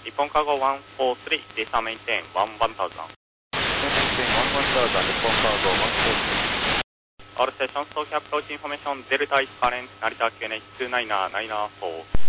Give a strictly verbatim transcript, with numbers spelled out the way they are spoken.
日本cargo one four three, visa maintain one one thousand. Maintain one one thousand, Nippon Cargo one four three. All stations, Tokyo approach information, Delta is current, Narita Q N H two nine nine four.